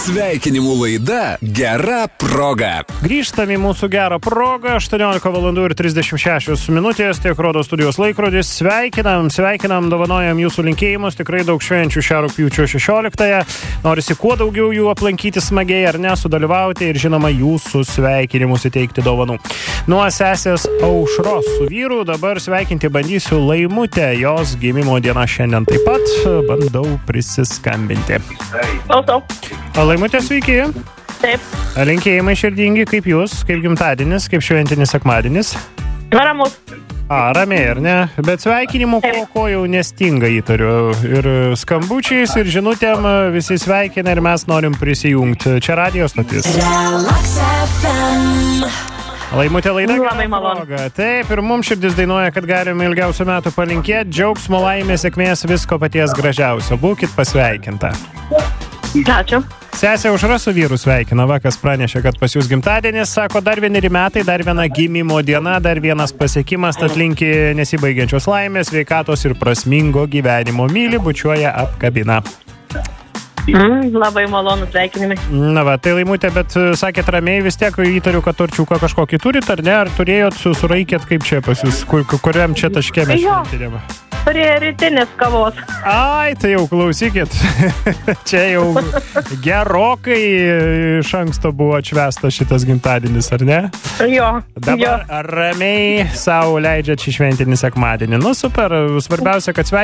Sveikinimų laida Gera proga. Grįžtam į mūsų gerą progą, 18:36 minutės, tiek rodo studijos laikrodis. Sveikinam, dovanojam jūsų linkėjimus, tikrai daug švenčių šią rugpjūčio 16-ąją. Norisi kuo daugiau jų aplankyti smagiai ar ne, sudalyvauti ir žinoma jūsų sveikinimus įteikti dovanų. Nuo sesės Aušros su vyru dabar sveikinti bandysiu Laimutę, jos gimimo diena šiandien taip pat, bandau prisiskambinti. Laimutė, sveiki. Taip. Linkėjimai širdingi, kaip jūs, kaip gimtadienis, kaip šventinis sekmadienis? Ramus. Ramiai, ar ne? Bet sveikinimų ko jau nestinga, įtariu. Ir skambučiais, ir žinutėm visi sveikina ir mes norim prisijungti. Čia radijo stotis. Laimutė, laida Labai malonu. Taip, ir mums širdis dainuoja, kad galime ilgiausių metų palinkėti. Džiaugsmo, laimės, sėkmės, visko paties gražiausio. Būkit pasveikinta. Ačiū. Sesė Aušra su vyru sveikina, kas pranešė, kad pas jūs gimtadienis, sako, dar 1 metai, dar 1 gimimo diena, dar 1 pasiekimas, tad linki nesibaigiančios laimės, sveikatos ir prasmingo gyvenimo. Myli, bučiuoja, apkabina. Labai malonu sveikinimai. Na va, tai Laimutė, bet sakėt ramiai, vis tiek įtariu, kad torčiuką kažkokį turit, ar ne? Ar turėjot, suraikėt, kaip čia pas jūs, kuriam čia taške mes šventinėme? Turėjo rytinės kavos. Ai, tai jau klausykit. Čia jau gerokai iš anksto buvo atšvestas šitas gimtadienis, ar ne? Jo. Dabar ramiai savo leidžiat šį šventinį sekmadienį. Nu, super, svarbiausia, kad